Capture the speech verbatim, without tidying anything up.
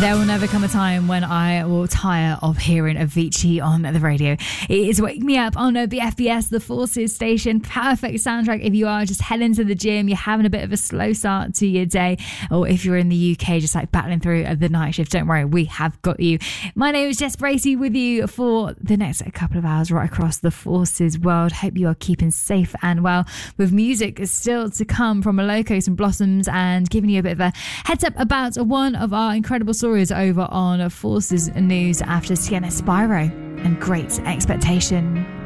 There will never come a time when I will tire of hearing Avicii on the radio. It is Wake Me Up on the F B S, the Forces station. Perfect soundtrack if you are just heading to the gym, you're having a bit of a slow start to your day, or if you're in the U K just like battling through the night shift. Don't worry, we have got you. My name is Jess Bracey with you for the next couple of hours right across the Forces world. Hope you are keeping safe and well, with music still to come from Locos and Blossoms, and giving you a bit of a heads up about one of our incredible stories over on Forces News after Sienna Spyro and Great Expectation.